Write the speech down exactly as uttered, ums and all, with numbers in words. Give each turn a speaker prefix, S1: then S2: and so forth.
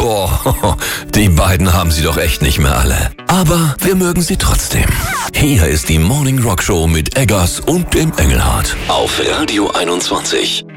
S1: Boah, die beiden haben sie doch echt nicht mehr alle. Aber wir mögen sie trotzdem. Hier ist die Morning Rock Show mit Eggers und dem Engelhardt auf Radio einundzwanzig.